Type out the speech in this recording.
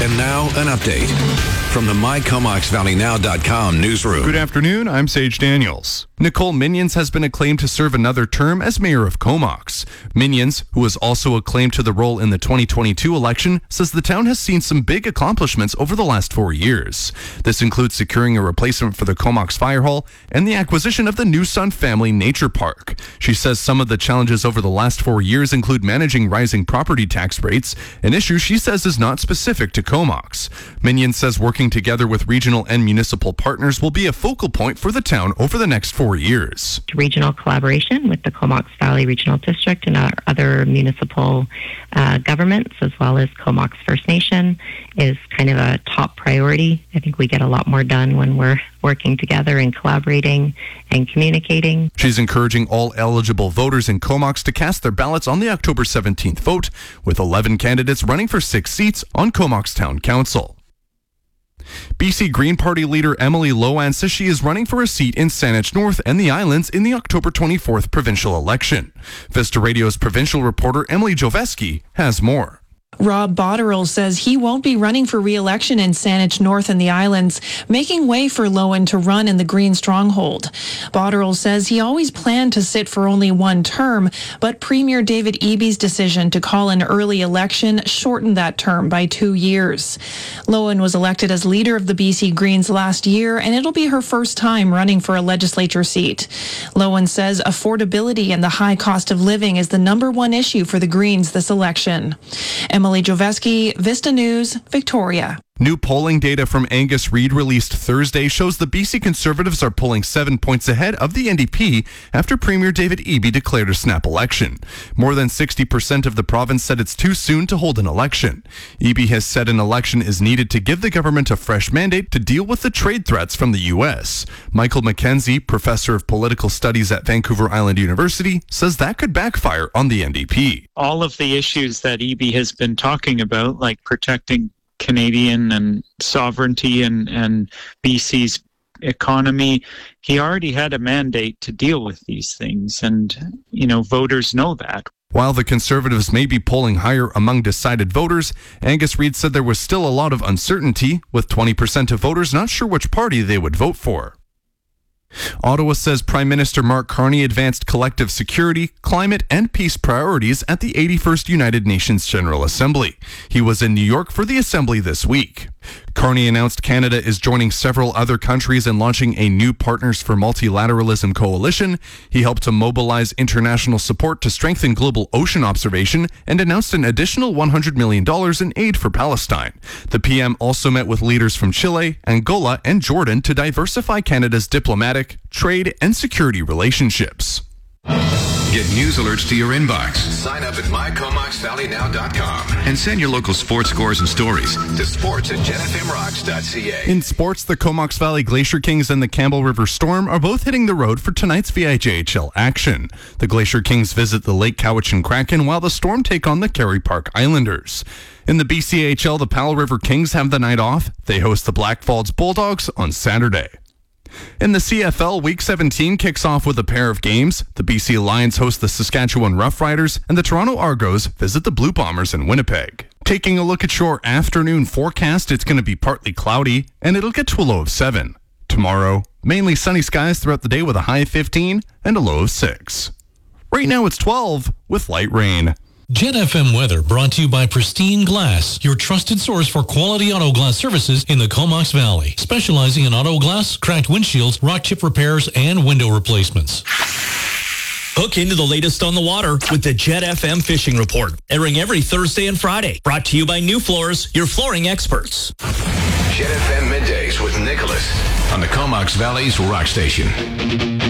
And now an update from the MyComoxValleyNow.com newsroom. Good afternoon, I'm Sage Daniels. Nicole Minions has been acclaimed to serve another term as mayor of Comox. Minions, who was also acclaimed to the role in the 2022 election, says the town has seen some big accomplishments over the last 4 years. This includes securing a replacement for the Comox Fire Hall and the acquisition of the New Sun Family Nature Park. She says some of the challenges over the last 4 years include managing rising property tax rates, an issue she says is not specific to Comox. Minions says working together with regional and municipal partners will be a focal point for the town over the next 4 years. Regional collaboration with the Comox Valley Regional District and our other municipal governments, as well as Comox First Nation, is kind of a top priority. I think we get a lot more done when we're working together and collaborating and communicating. She's encouraging all eligible voters in Comox to cast their ballots on the October 17th vote, with 11 candidates running for 6 seats on Comox Town Council. BC Green Party leader Emily Loan says she is running for a seat in Saanich North and the Islands in the October 24th provincial election. Vista Radio's provincial reporter Emily Joveski has more. Rob Botterill says he won't be running for re-election in Saanich North and the Islands, making way for Loan to run in the Green Stronghold. Botterill says he always planned to sit for only one term, but Premier David Eby's decision to call an early election shortened that term by 2 years. Loan was elected as leader of the BC Greens last year, and it'll be her first time running for a legislature seat. Loan says affordability and the high cost of living is the #1 issue for the Greens this election. Emily Joveski, Vista News, Victoria. New polling data from Angus Reid released Thursday shows the BC Conservatives are pulling 7 points ahead of the NDP after Premier David Eby declared a snap election. More than 60% of the province said it's too soon to hold an election. Eby has said an election is needed to give the government a fresh mandate to deal with the trade threats from the U.S. Michael McKenzie, professor of political studies at Vancouver Island University, says that could backfire on the NDP. All of the issues that Eby has been talking about, like protecting Canadian and sovereignty and BC's economy, he already had a mandate to deal with these things, and voters know that. While the Conservatives may be polling higher among decided voters, Angus Reid said there was still a lot of uncertainty, with 20% of voters not sure which party they would vote for. Ottawa says Prime Minister Mark Carney advanced collective security, climate, and peace priorities at the 81st United Nations General Assembly. He was in New York for the Assembly this week. Carney announced Canada is joining several other countries in launching a new Partners for Multilateralism coalition. He helped to mobilize international support to strengthen global ocean observation and announced an additional $100 million in aid for Palestine. The PM also met with leaders from Chile, Angola, and Jordan to diversify Canada's diplomatic, trade, and security relationships. Get news alerts to your inbox. Sign up at MyComoxValleyNow.com and send your local sports scores and stories to sports@JetFMRocks.ca. In sports, the Comox Valley Glacier Kings and the Campbell River Storm are both hitting the road for tonight's VIJHL action. The Glacier Kings visit the Lake Cowichan Kraken while the Storm take on the Kerry Park Islanders. In the BCHL, the Powell River Kings have the night off. They host the Blackfalds Bulldogs on Saturday. In the CFL, Week 17 kicks off with a pair of games. The BC Lions host the Saskatchewan Roughriders, and the Toronto Argos visit the Blue Bombers in Winnipeg. Taking a look at your afternoon forecast, it's going to be partly cloudy, and it'll get to a low of 7. Tomorrow, mainly sunny skies throughout the day with a high of 15 and a low of 6. Right now it's 12 with light rain. Jet FM weather brought to you by Pristine Glass, your trusted source for quality auto glass services in the Comox Valley, specializing in auto glass, cracked windshields, rock chip repairs, and window replacements. Hook into the latest on the water with the Jet FM Fishing Report, airing every Thursday and Friday. Brought to you by New Floors, your flooring experts. Jet FM Middays with Nicholas on the Comox Valley's Rock Station.